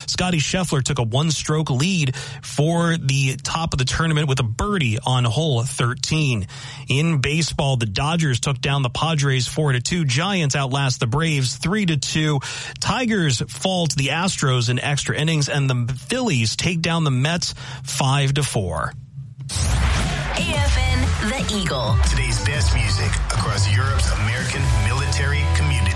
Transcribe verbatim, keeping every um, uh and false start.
Scotty Scheffler took a one-stroke lead for the top of the tournament with a birdie on hole thirteen. In baseball, the Dodgers took down the Padres four to two. Giants outlast the Braves three to two. Tigers fall to the Astros in extra innings, and the Phillies take down the Mets five to four. A F N, The Eagle. Today's best music across Europe's American military community.